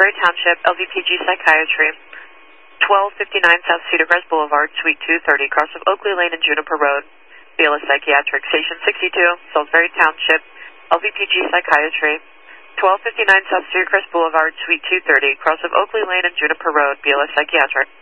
Salisbury Township, LVPG Psychiatry, 1259 South Cedar Crest Boulevard, Suite 230, cross of Oakley Lane and Juniper Road, BLS Psychiatric, Station 62, Salisbury Township, LVPG Psychiatry, 1259 South Cedar Crest Boulevard, Suite 230, cross of Oakley Lane and Juniper Road, BLS Psychiatric.